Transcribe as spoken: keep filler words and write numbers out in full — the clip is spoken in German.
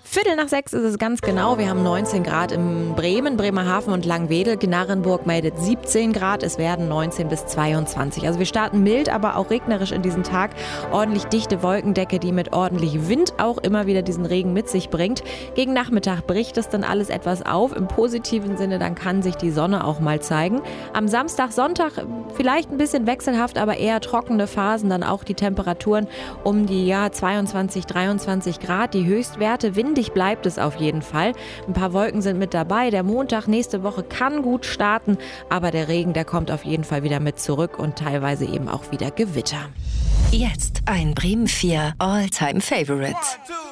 Viertel nach sechs ist es ganz genau. Wir haben neunzehn Grad in Bremen, Bremerhaven und Langwedel. Gnarrenburg meldet siebzehn Grad. Es werden neunzehn bis zweiundzwanzig. Also wir starten mild, aber auch regnerisch in diesen Tag. Ordentlich dichte Wolkendecke, die mit ordentlich Wind auch immer wieder diesen Regen mit sich bringt. Gegen Nachmittag bricht es dann alles etwas auf. Im positiven Sinne, dann kann sich die Sonne auch mal zeigen. Am Samstag, Sonntag vielleicht ein bisschen wechselhaft, aber eher trockene Phasen. Dann auch die Temperaturen um die ja, zweiundzwanzig, dreiundzwanzig Grad. Die Höchstwerte windig bleibt es auf jeden Fall. Ein paar Wolken sind mit dabei. Der Montag nächste Woche kann gut starten, aber der Regen, der kommt auf jeden Fall wieder mit zurück und teilweise eben auch wieder Gewitter. Jetzt ein Bremen vier All-Time Favorites.